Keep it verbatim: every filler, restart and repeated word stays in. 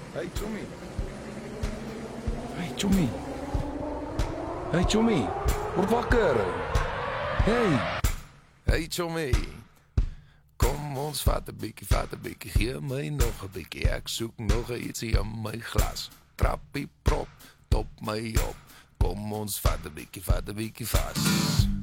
Hey, Tommy. Hey, Tommy. Hey, Tommy. Word wakker. Hey. Hey Tommy, kom ons vat een bikkie, vat een bikkie, geef my nog een bikkie, ek soek nog ietsie in my glas. Trappie prop, top my op, kom ons vat een bikkie, vat een bikkie vast.